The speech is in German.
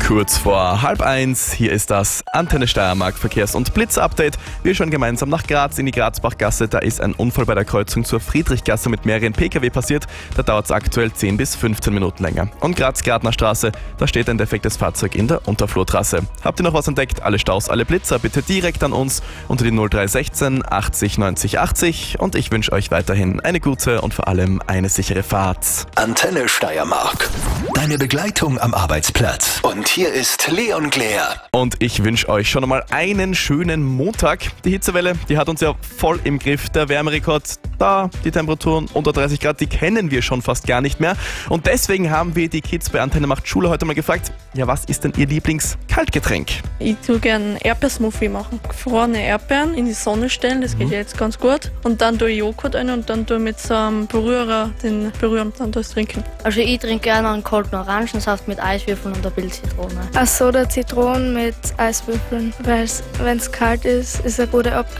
Kurz vor 12:30, hier ist das Antenne Steiermark Verkehrs- und Blitz-Update. Wir schauen gemeinsam nach Graz in die Grazbachgasse. Da ist ein Unfall bei der Kreuzung zur Friedrichgasse mit mehreren Pkw passiert. Da dauert es aktuell 10 bis 15 Minuten länger. Und Graz-Gardner Straße, da steht ein defektes Fahrzeug in der Unterflurtrasse. Habt ihr noch was entdeckt? Alle Staus, alle Blitzer bitte direkt an uns unter die 0316 80 90 80. Und ich wünsche euch weiterhin eine gute und vor allem eine sichere Fahrt. Antenne Steiermark. Deine Begleitung am Arbeitsplatz. Und hier ist Leon Claire. Und ich wünsche euch schon einmal einen schönen Montag. Die Hitzewelle, die hat uns ja voll im Griff. Der Wärmerekord da, die Temperaturen unter 30 Grad, die kennen wir schon fast gar nicht mehr. Und deswegen haben wir die Kids bei Antenne Macht Schule heute mal gefragt, ja, was ist denn ihr Lieblingskaltgetränk? Ich tue gerne Erdbeersmoothie machen. Gefrorene Erdbeeren in die Sonne stellen, das geht ja jetzt ganz gut. Und dann tue ich Joghurt rein und dann tue ich mit so einem Berührer den berühren und dann das trinken. Also ich trinke gerne einen kalten Orangensaft mit Eiswürfeln und ein bisschen Zitrone. Eine Soda Zitronen mit Eiswürfeln, weil wenn es kalt ist, ist eine gute